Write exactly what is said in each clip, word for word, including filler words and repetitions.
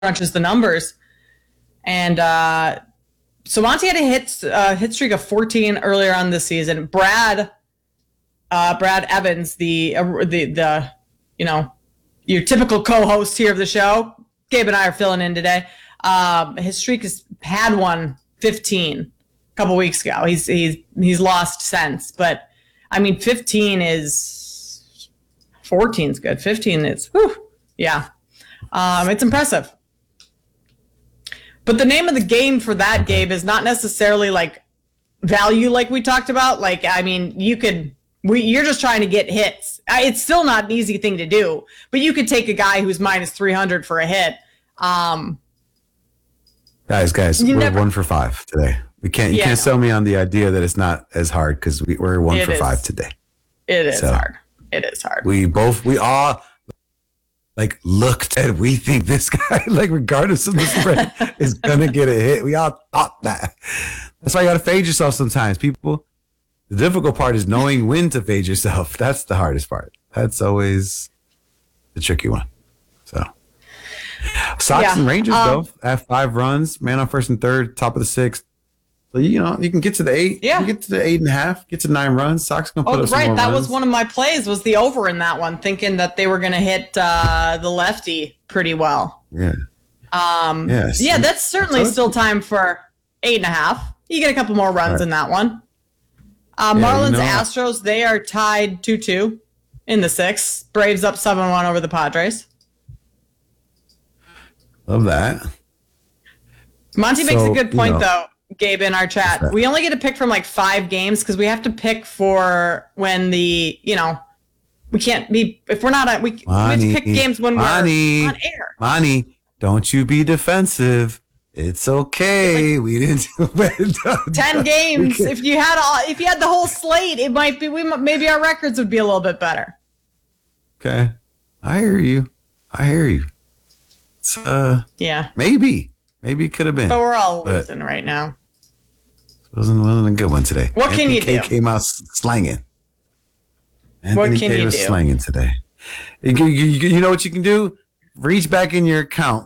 crunches the numbers. And uh, so Monty had a hit uh, hit streak of fourteen earlier on this season. Brad, uh, Brad Evans, the uh, the the you know your typical co-host here of the show. Gabe and I are filling in today. Um, his streak has had one fifteen a couple weeks ago. He's he's he's lost since, but I mean, fifteen is fourteen is good. fifteen is whew, yeah, um, it's impressive. But the name of the game for that, Gabe, is not necessarily like value, like we talked about. Like, I mean, you could, we, you're just trying to get hits. It's still not an easy thing to do, but you could take a guy who's minus three hundred for a hit. Um, guys, guys, we're never, one for five today. We can't, you yeah, can't sell me on the idea that it's not as hard because we, we're one for is. five today. It is so hard. It is hard. We both, we all like looked at, we think this guy, like regardless of the spread, is going to get a hit. We all thought that. That's why you got to fade yourself sometimes, people. The difficult part is knowing when to fade yourself. That's the hardest part. That's always the tricky one. So, Sox yeah. and Rangers, um, though, have five runs, man on first and third, top of the sixth. So, you know, you can get to the eight. Yeah. You can get to the eight and a half, get to nine runs. Sox going to put oh, up some right. more That runs. was one of my plays, was the over in that one, thinking that they were going to hit uh, the lefty pretty well. Yeah. Um, yes. Yeah, that's certainly still time for eight and a half. You get a couple more runs right. in that one. Uh, yeah, Marlins, you know, Astros, they are tied two two in the sixth. Braves up seven one over the Padres. Love that. Monty so, makes a good point, you know, though, Gabe, in our chat. We only get to pick from like five games because we have to pick for when the, you know, we can't be, if we're not, at, we, we have to pick games when Monty, we're on air. Monty, don't you be defensive. It's okay. Like, we didn't do it. Ten games. If you had all, if you had the whole slate, it might be, we maybe our records would be a little bit better. Okay. I hear you. I hear you. It's, uh, yeah. Maybe. Maybe it could have been. But we're all losing right now. It wasn't, wasn't a good one today. What Anthony can you K do? came out slanging. Anthony what can K you was do? slanging today. You, you, you know what you can do? Reach back in your account.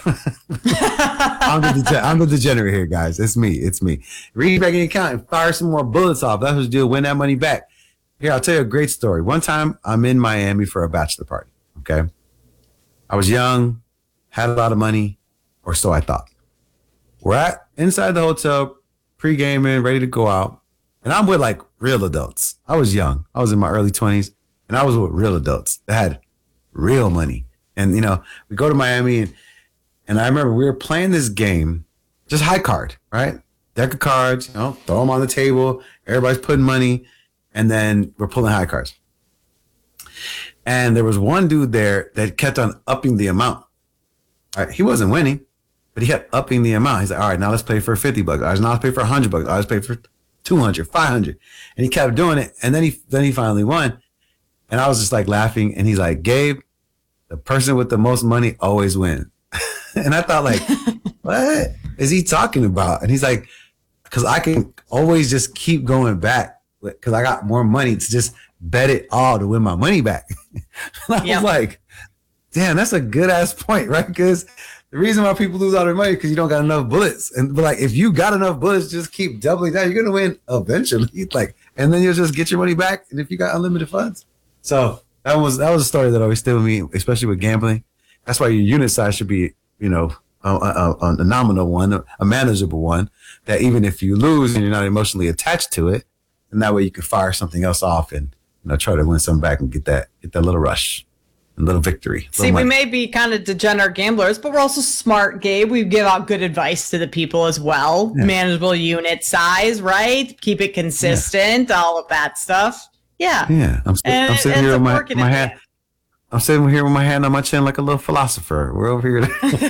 I'm, the dege- I'm the degenerate here, guys. It's me. It's me. Reach back in your account and fire some more bullets off. That's what you do. Win that money back. Here, I'll tell you a great story. One time, I'm in Miami for a bachelor party. Okay. I was young, had a lot of money, or so I thought. We're at inside the hotel, pre-gaming, ready to go out. And I'm with like real adults. I was young. I was in my early twenties, and I was with real adults that had real money. And, you know, we go to Miami, and, and I remember we were playing this game, just high card, right? Deck of cards, you know, throw them on the table. Everybody's putting money, and then we're pulling high cards. And there was one dude there that kept on upping the amount. All right, he wasn't winning, but he kept upping the amount. He's like, all right, now let's play for fifty bucks. All right, now let's play for one hundred bucks. All right, let's play for two hundred, five hundred. And he kept doing it. And then he then he finally won. And I was just like laughing. And he's like, Gabe, the person with the most money always wins. And I thought, like, what is he talking about? And he's like, because I can always just keep going back because I got more money to just bet it all to win my money back. And I yep. was like, damn, that's a good ass point, right? Because the reason why people lose all their money is because you don't got enough bullets. And but like, if you got enough bullets, just keep doubling down. You're gonna win eventually. Like, and then you'll just get your money back. And if you got unlimited funds, so that was that was a story that always stayed with me, especially with gambling. That's why your unit size should be, you know, a, a, a nominal one, a manageable one. That even if you lose and you're not emotionally attached to it, and that way you can fire something else off and, you know, try to win something back and get that get that little rush. A little victory. See, we may be kind of degenerate gamblers, but we're also smart, Gabe. We give out good advice to the people as well. Yeah. Manageable unit size, right? Keep it consistent, yeah. all of that stuff. Yeah. Yeah. I'm, st- I'm sitting here with my, my hand. I'm sitting here with my hand on my chin like a little philosopher. We're over here.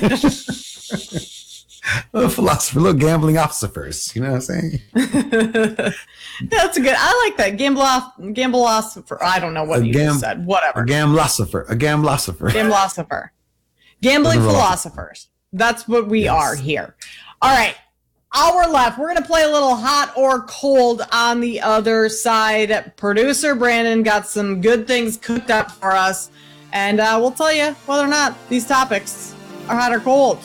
Little philosopher, little gambling philosophers. You know what I'm saying? That's a good. I like that. Gamble off, gamble philosopher. I don't know what a you gam- just said. Whatever. A gamblosopher. A gamblosopher. Gamblosopher. Gambling philosophers. That's what we yes. are here. All right. Hour left. We're going to play a little hot or cold on the other side. Producer Brandon got some good things cooked up for us. And uh, we'll tell you whether or not these topics or hot or cold.